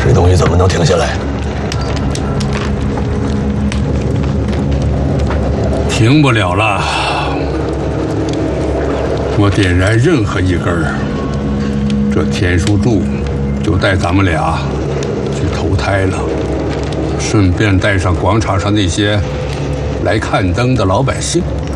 这东西怎么能停下来？ 停不了了。我点燃任何一根儿，这天书柱就带咱们俩去投胎了，顺便带上广场上那些来看灯的老百姓。